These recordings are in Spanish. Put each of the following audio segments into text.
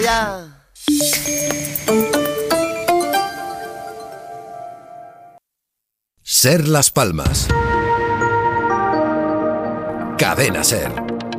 Ya. Ser Las Palmas. Cadena Ser.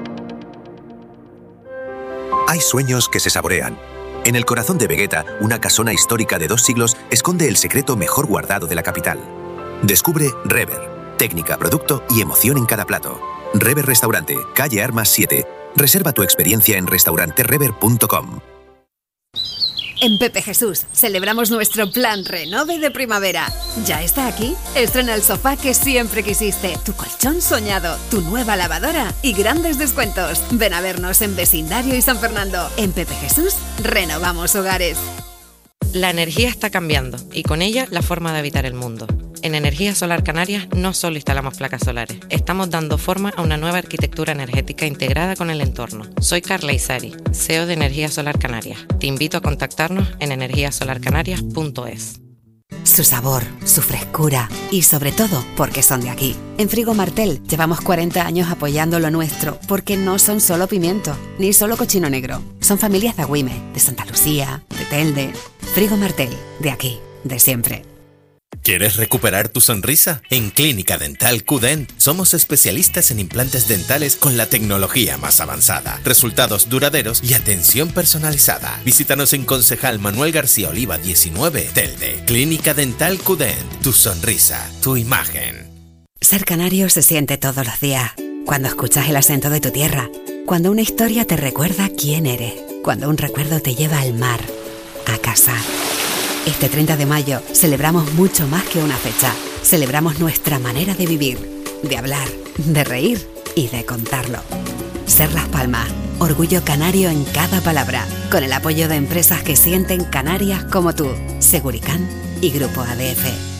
Hay sueños que se saborean. En el corazón de Vegueta, una casona histórica de 2 siglos esconde el secreto mejor guardado de la capital. Descubre Rever. Técnica, producto y emoción en cada plato. Rever Restaurante, calle Armas 7. Reserva tu experiencia en restauranterever.com. En Pepe Jesús celebramos nuestro plan Renove de primavera. ¿Ya está aquí? Estrena el sofá que siempre quisiste, tu colchón soñado, tu nueva lavadora y grandes descuentos. Ven a vernos en Vecindario y San Fernando. En Pepe Jesús renovamos hogares. La energía está cambiando y con ella la forma de habitar el mundo. En Energía Solar Canarias no solo instalamos placas solares, estamos dando forma a una nueva arquitectura energética integrada con el entorno. Soy Carla Isari, CEO de Energía Solar Canarias. Te invito a contactarnos en energiasolarcanarias.es. Su sabor, su frescura y sobre todo porque son de aquí. En Frigo Martel llevamos 40 años apoyando lo nuestro porque no son solo pimiento, ni solo cochino negro. Son familias de Agüime, de Santa Lucía, de Telde. Frigo Martel, de aquí, de siempre. ¿Quieres recuperar tu sonrisa? En Clínica Dental QDent somos especialistas en implantes dentales con la tecnología más avanzada, resultados duraderos y atención personalizada. Visítanos en Concejal Manuel García Oliva 19, Telde. Clínica Dental QDent, tu sonrisa, tu imagen. Ser canario se siente todos los días. Cuando escuchas el acento de tu tierra, cuando una historia te recuerda quién eres, cuando un recuerdo te lleva al mar, a casa. Este 30 de mayo celebramos mucho más que una fecha. Celebramos nuestra manera de vivir, de hablar, de reír y de contarlo. Ser Las Palmas, orgullo canario en cada palabra, con el apoyo de empresas que sienten Canarias como tú, Seguricán y Grupo ADF.